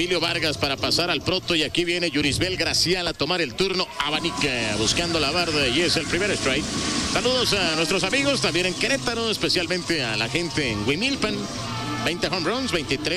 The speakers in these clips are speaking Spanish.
Emilio Vargas para pasar al proto y aquí viene Yurisbel Gracial a tomar el turno. Abanica buscando la barda y es el primer strike. Saludos a nuestros amigos también en Querétaro, especialmente a la gente en Huimilpan. 20 home runs,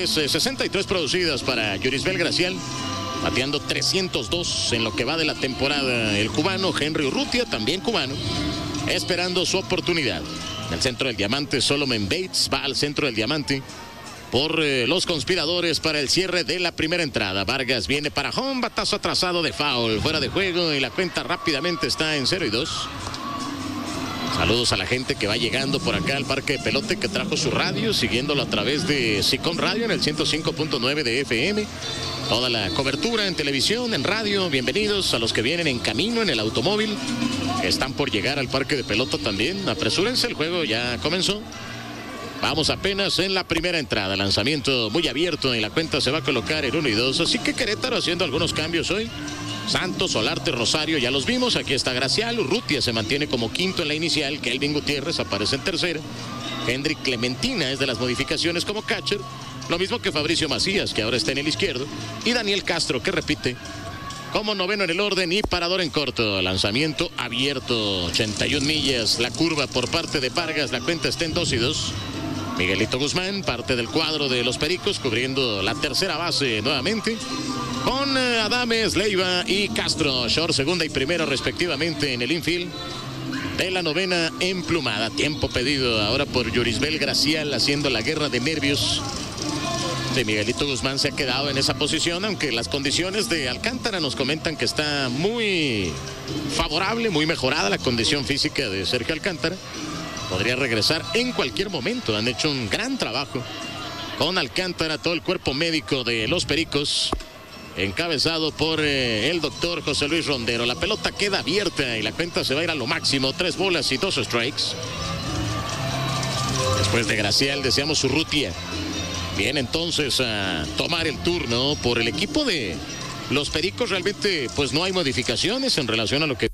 63 producidas para Yurisbel Gracial. Bateando 302 en lo que va de la temporada. El cubano Henry Urrutia, también cubano, esperando su oportunidad. En el centro del diamante, Solomon Bates va al centro del diamante por los conspiradores para el cierre de la primera entrada. Vargas viene para home, batazo atrasado de foul, fuera de juego y la cuenta rápidamente está en 0-2. Saludos a la gente que va llegando por acá al Parque de Pelote, que trajo su radio, siguiéndolo a través de SICOM Radio en el 105.9 de FM. Toda la cobertura en televisión, en radio. Bienvenidos a los que vienen en camino en el automóvil. Están por llegar al Parque de Pelota también. Apresúrense, el juego ya comenzó. Vamos apenas en la primera entrada. Lanzamiento muy abierto y la cuenta se va a colocar en 1-2. Así que Querétaro haciendo algunos cambios hoy. Santos, Solarte, Rosario, ya los vimos. Aquí está Gracial. Urrutia se mantiene como quinto en la inicial. Kelvin Gutiérrez aparece en tercera. Hendrik Clementina es de las modificaciones como catcher. Lo mismo que Fabricio Macías, que ahora está en el izquierdo. Y Daniel Castro, que repite como noveno en el orden y parador en corto. Lanzamiento abierto, 81 millas. La curva por parte de Vargas. La cuenta está en 2-2. Miguelito Guzmán, parte del cuadro de los Pericos, cubriendo la tercera base nuevamente. Con Adames, Leiva y Castro. Short, segunda y primera respectivamente en el infield de la novena emplumada. Tiempo pedido ahora por Yurisbel Gracial, haciendo la guerra de nervios. De Miguelito Guzmán se ha quedado en esa posición, aunque las condiciones de Alcántara nos comentan que está muy favorable, muy mejorada la condición física de Sergio Alcántara. Podría regresar en cualquier momento. Han hecho un gran trabajo con Alcántara, todo el cuerpo médico de los Pericos, encabezado por el doctor José Luis Rondero. La pelota queda abierta y la cuenta se va a ir a lo máximo. 3 bolas y 2 strikes. Después de Gracial deseamos Urrutia. Viene entonces a tomar el turno por el equipo de los Pericos. Realmente pues no hay modificaciones en relación a lo que